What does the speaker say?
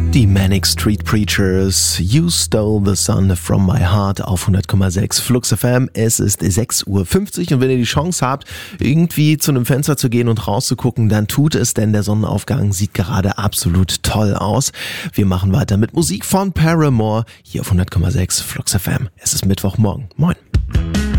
Die Manic Street Preachers, You Stole the Sun from My Heart auf 100,6 Flux FM. Es ist 6:50 Uhr und wenn ihr die Chance habt, irgendwie zu einem Fenster zu gehen und rauszugucken, dann tut es, denn der Sonnenaufgang sieht gerade absolut toll aus. Wir machen weiter mit Musik von Paramore hier auf 100,6 Flux FM. Es ist Mittwochmorgen. Moin.